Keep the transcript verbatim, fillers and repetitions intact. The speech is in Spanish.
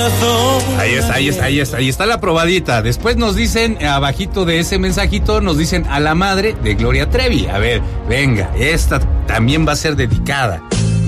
corazón. Ahí está, ahí está, ahí está, ahí está la probadita. Después nos dicen, abajito de ese mensajito, nos dicen a la madre de Gloria Trevi. A ver, venga, esta también va a ser dedicada.